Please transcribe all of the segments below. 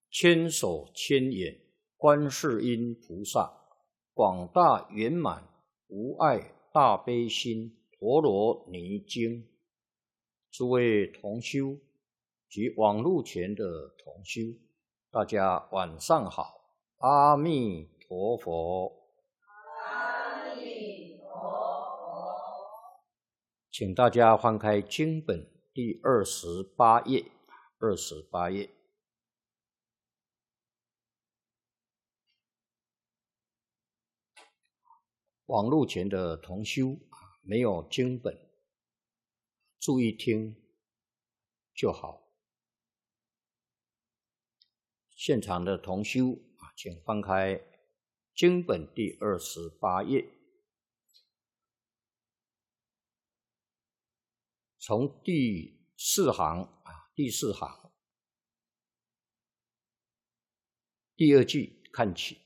千手千眼观世音菩萨，广大圆满无碍大悲心陀罗尼经。诸位同修及网络前的同修，大家晚上好，阿弥陀佛。 阿弥陀佛。 请大家翻开经本第28页，28页。网络前的同修没有经本，注意听就好。现场的同修请翻开经本第28页，从第4行第2句看起。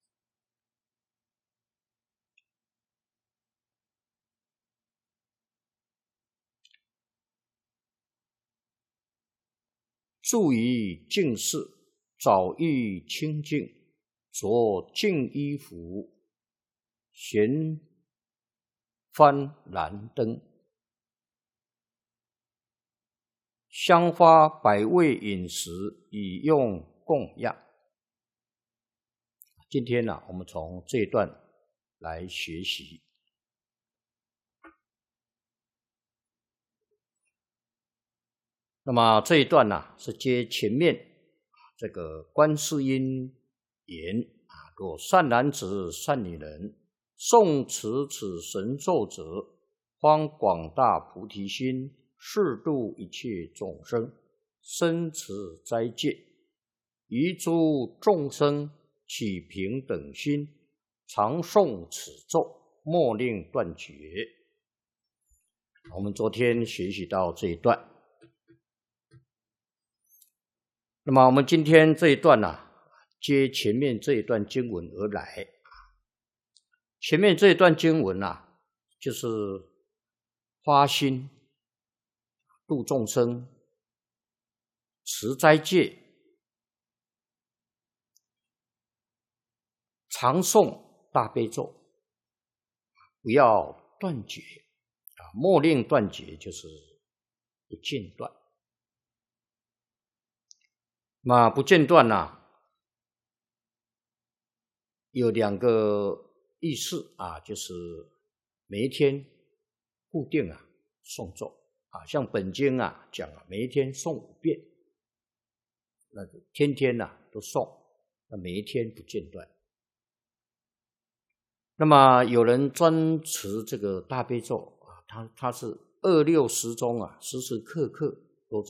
住于净室，早欲清净，着净衣服，悬幡燃灯，香花百味饮食，以用供养。今天我们从这一段来学习。那么这一段是接前面这个观世音言若善男子善女人诵持此神咒者，方广大菩提心，誓度一切众生，生持斋戒，于诸众生起平等心，常诵此咒，莫令断绝。我们昨天学习到这一段。那么我们今天这一段接前面这一段经文而来。前面这一段经文就是发心度众生，持斋戒，常诵大悲咒，不要断绝莫令断绝，就是不间断。那不间断有2个意思就是每一天固定诵咒像本经讲每一天诵5遍，那就天天都诵，那每一天不间断。那么有人专持这个大悲咒他是26时中时时刻刻